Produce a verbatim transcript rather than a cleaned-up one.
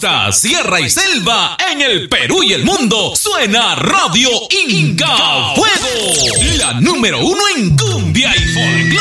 costa, sierra y selva, en el Perú y el mundo, suena Radio Inca Fuego, la número uno en cumbia y folclore.